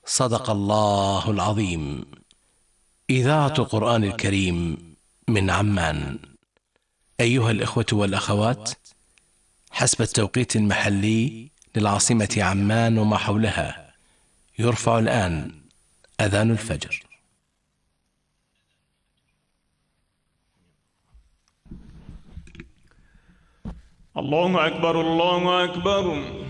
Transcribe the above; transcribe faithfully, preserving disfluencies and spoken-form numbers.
صدق الله العظيم. إذاعة قرآن الكريم من عمان. أيها الإخوة والأخوات، حسب التوقيت المحلي للعاصمة عمان وما حولها، يرفع الآن أذان الفجر. الله أكبر الله أكبر.